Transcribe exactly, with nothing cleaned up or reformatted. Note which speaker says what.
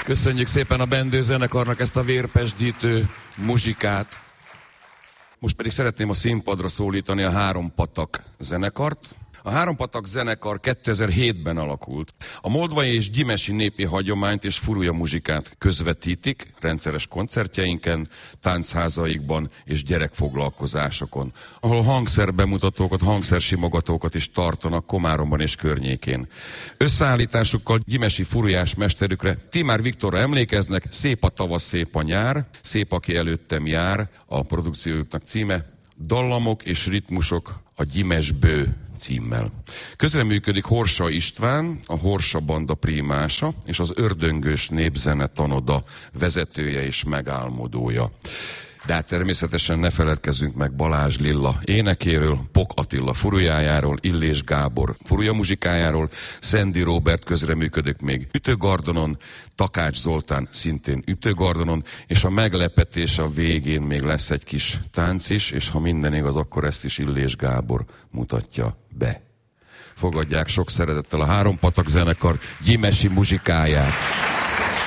Speaker 1: Köszönjük szépen a Bendő zenekarnak ezt a vérpesdítő muzsikát. Most pedig szeretném a színpadra szólítani a Három Patak zenekart. A Három Patak zenekar kétezer-hétben alakult. A moldvai és gyimesi népi hagyományt és furúja muzsikát közvetítik rendszeres koncertjeinken, táncházaikban és gyerekfoglalkozásokon, ahol hangszerbemutatókat, hangszersimogatókat is tartanak Komáromban és környékén. Összeállításukkal gyimesi furujás mesterükre, Timár Viktorra emlékeznek, Szép a tavasz, szép a nyár, Szép, aki előttem jár, a produkciójuknak címe, Dallamok és ritmusok a Gyimesbő címmel. Közreműködik Horsa István, a Horsa Banda primása, és az Ördöngős Népzene Tanoda vezetője és megálmodója. De hát természetesen ne feledkezzünk meg Balázs Lilla énekéről, Pok Attila furujájáról, Illés Gábor furuja muzsikájáról, Szendi Róbert közreműködik még ütőgardonon, Takács Zoltán szintén ütőgardonon, és a meglepetés a végén még lesz egy kis tánc is, és ha minden igaz, akkor ezt is Illés Gábor mutatja be. Fogadják sok szeretettel a Három Patak zenekar gyimesi muzsikáját.